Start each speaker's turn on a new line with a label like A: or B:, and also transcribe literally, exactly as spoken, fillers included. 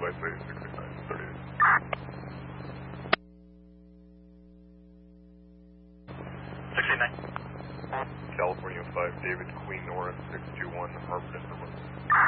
A: by say sixty-nine thirty-eight.
B: sixty-nine.
A: California five, David Queen Norris, six two one, Harmon Interval.